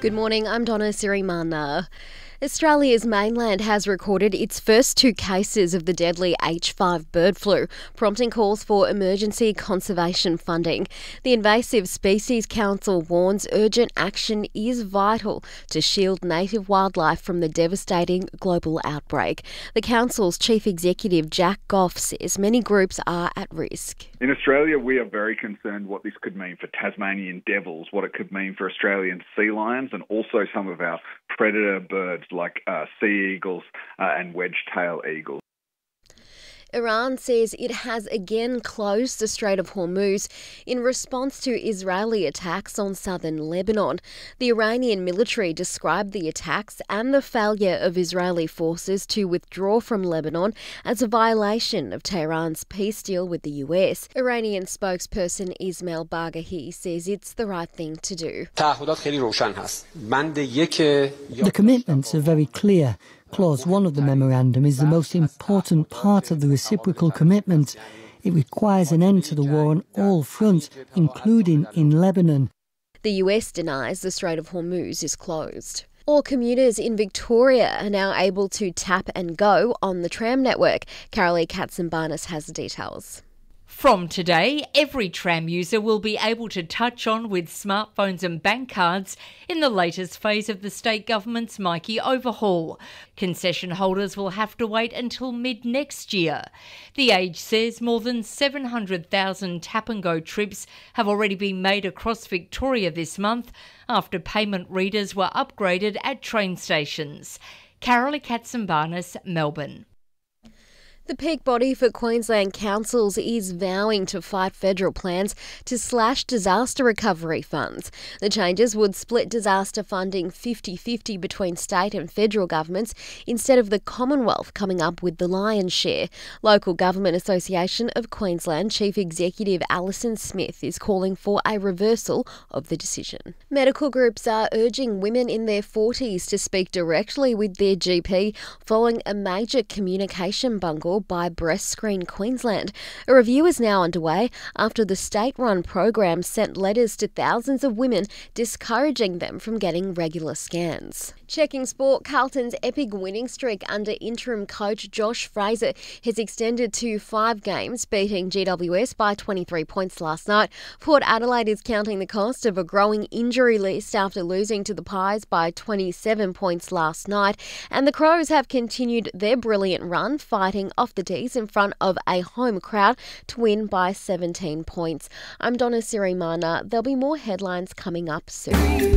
Good morning, I'm Donna Sirimana. Australia's mainland has recorded its first 2 cases of the deadly H5 bird flu, prompting calls for emergency conservation funding. The Invasive Species Council warns urgent action is vital to shield native wildlife from the devastating global outbreak. The council's chief executive, Jack Goff, says many groups are at risk. In Australia, we are very concerned what this could mean for Tasmanian devils, what it could mean for Australian sea lions, and also some of our predator birds like sea eagles and wedge-tail eagles. Iran says it has again closed the Strait of Hormuz in response to Israeli attacks on southern Lebanon. The Iranian military described the attacks and the failure of Israeli forces to withdraw from Lebanon as a violation of Tehran's peace deal with the US. Iranian spokesperson Ismail Baghaei says it's the right thing to do. The commitments are very clear. Clause 1 of the memorandum is the most important part of the reciprocal commitment. It requires an end to the war on all fronts, including in Lebanon. The US denies the Strait of Hormuz is closed. All commuters in Victoria are now able to tap and go on the tram network. Carolee Katsimbarnis has the details. From today, every tram user will be able to touch on with smartphones and bank cards in the latest phase of the state government's Myki overhaul. Concession holders will have to wait until mid-next year. The Age says more than 700,000 tap-and-go trips have already been made across Victoria this month after payment readers were upgraded at train stations. Carolee Katsimbarnis, Melbourne. The peak body for Queensland councils is vowing to fight federal plans to slash disaster recovery funds. The changes would split disaster funding 50-50 between state and federal governments instead of the Commonwealth coming up with the lion's share. Local Government Association of Queensland Chief Executive Alison Smith is calling for a reversal of the decision. Medical groups are urging women in their 40s to speak directly with their GP following a major communication bungle by Breast Screen Queensland. A review is now underway after the state-run program sent letters to thousands of women discouraging them from getting regular scans. Checking sport, Carlton's epic winning streak under interim coach Josh Fraser has extended to 5 games, beating GWS by 23 points last night. Port Adelaide is counting the cost of a growing injury list after losing to the Pies by 27 points last night, and the Crows have continued their brilliant run, fighting off the D's in front of a home crowd to win by 17 points. I'm Donna Sirimana. There'll be more headlines coming up soon.